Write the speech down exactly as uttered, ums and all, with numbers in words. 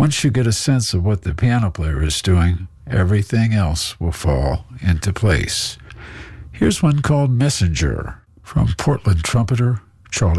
Once you get a sense of what the piano player is doing, everything else will fall into place. Here's one called Messenger from Portland trumpeter Charlie